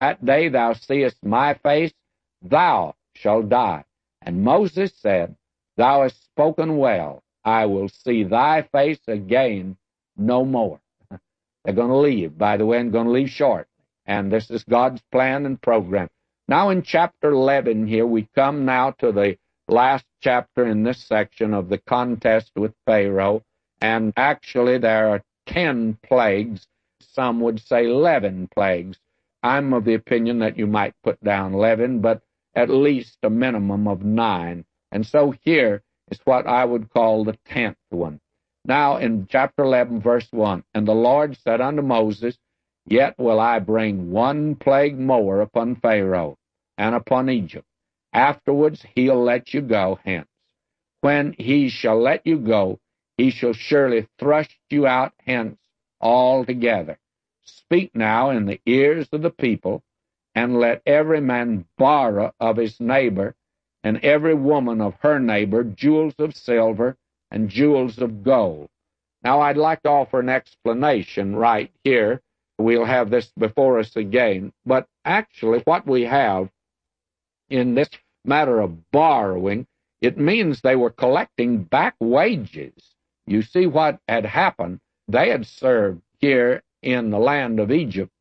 that day thou seest my face, thou shalt die. And Moses said, Thou hast spoken well. I will see thy face again no more. They're going to leave, by the way, and going to leave short. And this is God's plan and program. Now in chapter 11 here, we come now to the last chapter in this section of the contest with Pharaoh. And actually there are 10 plagues. Some would say 11 plagues. I'm of the opinion that you might put down 11, but at least a minimum of 9. And so here is what I would call the 10th one. Now in chapter 11, verse 1, And the Lord said unto Moses, Yet will I bring one plague more upon Pharaoh and upon Egypt. Afterwards he'll let you go hence. When he shall let you go, he shall surely thrust you out hence altogether. Speak now in the ears of the people, and let every man borrow of his neighbor, and every woman of her neighbor, jewels of silver and jewels of gold. Now I'd like to offer an explanation right here. We'll have this before us again. But actually what we have in this matter of borrowing, it means they were collecting back wages. You see what had happened. They had served here in the land of Egypt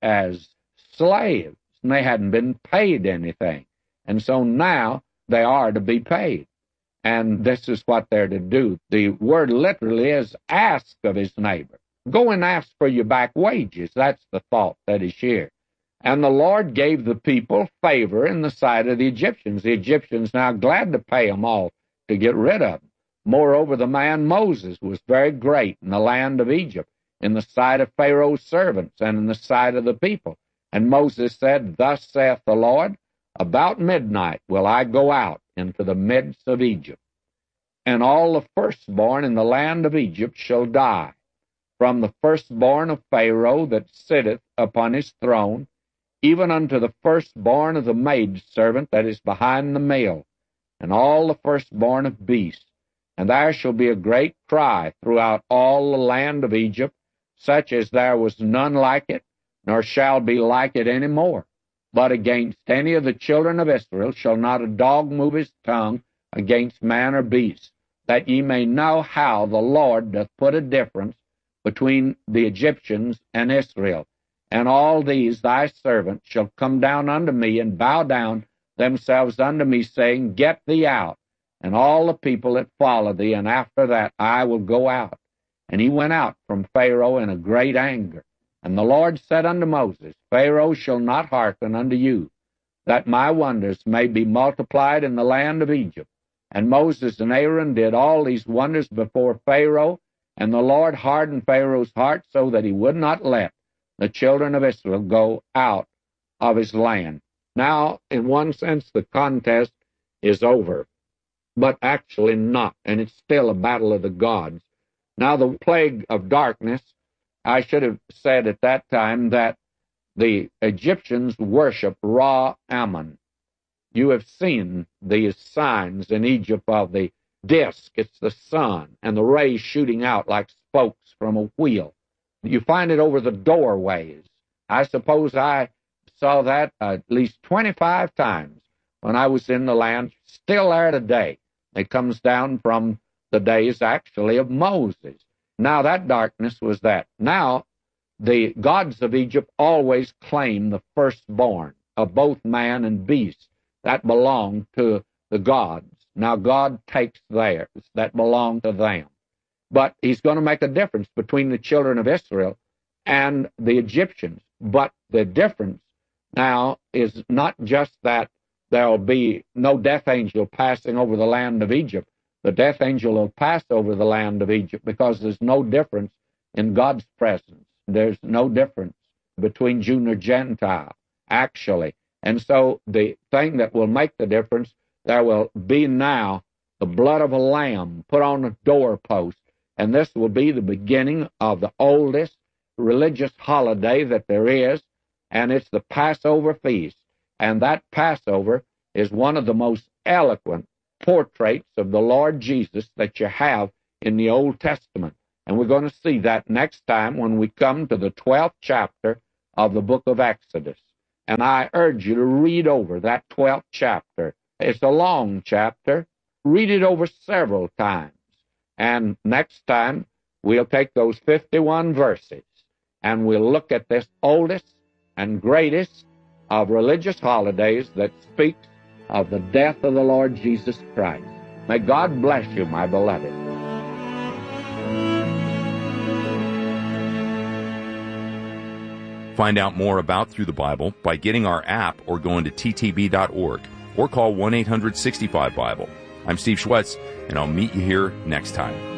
as slaves, and they hadn't been paid anything. And so now they are to be paid. And this is what they're to do. The word literally is ask of his neighbor. Go and ask for your back wages. That's the thought that is here. And the Lord gave the people favor in the sight of the Egyptians. The Egyptians now glad to pay them all to get rid of them. Moreover, the man Moses was very great in the land of Egypt, in the sight of Pharaoh's servants, and in the sight of the people. And Moses said, Thus saith the Lord, About midnight will I go out into the midst of Egypt, and all the firstborn in the land of Egypt shall die, from the firstborn of Pharaoh that sitteth upon his throne, even unto the firstborn of the maidservant that is behind the mill, and all the firstborn of beasts. And there shall be a great cry throughout all the land of Egypt, such as there was none like it, nor shall be like it any more. But against any of the children of Israel shall not a dog move his tongue against man or beast, that ye may know how the Lord doth put a difference between the Egyptians and Israel. And all these thy servants shall come down unto me, and bow down themselves unto me, saying, Get thee out, and all the people that follow thee, and after that I will go out. And he went out from Pharaoh in a great anger. And the Lord said unto Moses, Pharaoh shall not hearken unto you, that my wonders may be multiplied in the land of Egypt. And Moses and Aaron did all these wonders before Pharaoh, and the Lord hardened Pharaoh's heart so that he would not let the children of Israel go out of his land. Now, in one sense, the contest is over, but actually not, and it's still a battle of the gods. Now, the plague of darkness, I should have said at that time that the Egyptians worship Ra-Ammon. You have seen these signs in Egypt of the disk. It's the sun, and the rays shooting out like spokes from a wheel. You find it over the doorways. I suppose I saw that at least 25 times when I was in the land. Still there today. It comes down from the days, actually, of Moses. Now, that darkness was that. Now, the gods of Egypt always claim the firstborn of both man and beast. That belonged to the gods. Now, God takes theirs that belong to them. But he's going to make a difference between the children of Israel and the Egyptians. But the difference now is not just that there will be no death angel passing over the land of Egypt. The death angel will pass over the land of Egypt because there's no difference in God's presence. There's no difference between Jew or Gentile, actually. And so the thing that will make the difference, there will be now the blood of a lamb put on a doorpost. And this will be the beginning of the oldest religious holiday that there is, and it's the Passover feast. And that Passover is one of the most eloquent portraits of the Lord Jesus that you have in the Old Testament. And we're going to see that next time when we come to the 12th chapter of the book of Exodus. And I urge you to read over that 12th chapter. It's a long chapter. Read it over several times. And next time, we'll take those 51 verses and we'll look at this oldest and greatest of religious holidays that speaks of the death of the Lord Jesus Christ. May God bless you, my beloved. Find out more about Through the Bible by getting our app or going to ttb.org or call 1-800-65-BIBLE. I'm Steve Schwetz, and I'll meet you here next time.